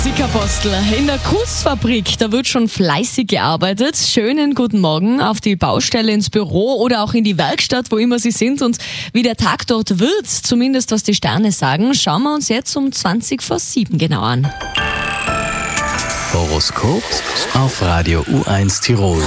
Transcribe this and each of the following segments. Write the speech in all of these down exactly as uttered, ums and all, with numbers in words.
Musikapostel. In der Kussfabrik, da wird schon fleißig gearbeitet. Schönen guten Morgen auf die Baustelle, ins Büro oder auch in die Werkstatt, wo immer Sie sind. Und wie der Tag dort wird, zumindest was die Sterne sagen, schauen wir uns jetzt um zwanzig vor sieben genau an. Horoskop auf Radio U eins Tirol.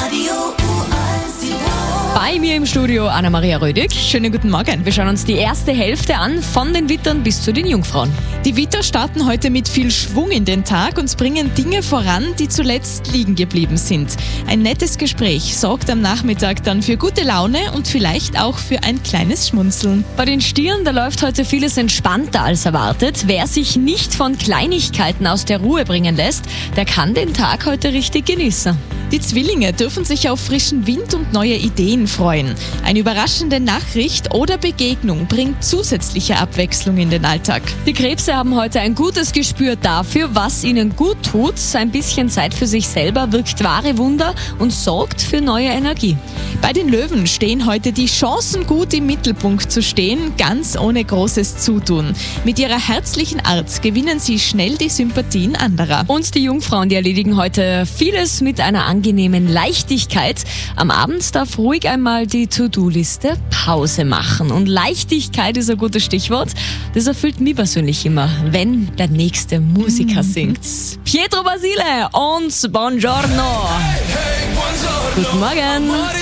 Bei mir im Studio Anna-Maria Rödig. Schönen guten Morgen. Wir schauen uns die erste Hälfte an, von den Wittern bis zu den Jungfrauen. Die Witter starten heute mit viel Schwung in den Tag und bringen Dinge voran, die zuletzt liegen geblieben sind. Ein nettes Gespräch sorgt am Nachmittag dann für gute Laune und vielleicht auch für ein kleines Schmunzeln. Bei den Stieren, da läuft heute vieles entspannter als erwartet. Wer sich nicht von Kleinigkeiten aus der Ruhe bringen lässt, der kann den Tag heute richtig genießen. Die Zwillinge dürfen sich auf frischen Wind und neue Ideen freuen. Eine überraschende Nachricht oder Begegnung bringt zusätzliche Abwechslung in den Alltag. Die Krebse haben heute ein gutes Gespür dafür, was ihnen gut tut. Ein bisschen Zeit für sich selber wirkt wahre Wunder und sorgt für neue Energie. Bei den Löwen stehen heute die Chancen gut im Mittelpunkt zu stehen, ganz ohne großes Zutun. Mit ihrer herzlichen Art gewinnen sie schnell die Sympathien anderer. Und die Jungfrauen, die erledigen heute vieles mit einer angenehmen Leichtigkeit. Am Abend darf ruhig einmal die To-Do-Liste Pause machen. Und Leichtigkeit ist ein gutes Stichwort. Das erfüllt mich persönlich immer, wenn der nächste Musiker singt. Pietro Basile und Buongiorno. Hey, hey, buongiorno. Guten Morgen.